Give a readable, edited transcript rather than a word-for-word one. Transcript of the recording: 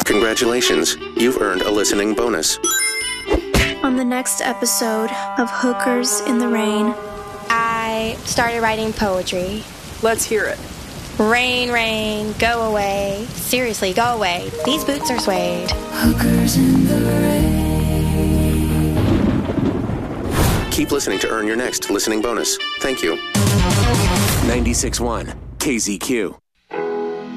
Congratulations, you've earned a listening bonus. On the next episode of Hookers in the Rain, I started writing poetry. Let's hear it. Rain, rain, go away. Seriously, go away. These boots are suede. Hookers in the rain. Keep listening to earn your next listening bonus. Thank you. 96.1 KZQ.